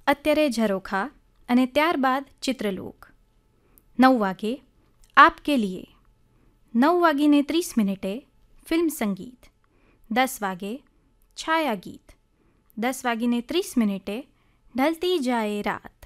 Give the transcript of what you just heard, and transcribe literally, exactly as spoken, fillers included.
અત્યારે ઝરોખા અને ત્યારબાદ ચિત્રલોક. નવ વાગે આપકે લીએ. નવ વાગીને ત્રીસ મિનિટે ફિલ્મ સંગીત. દસ વાગે છાયા ગીત. દસ વાગીને ત્રીસ મિનિટે ઢલતી જાએ રાત.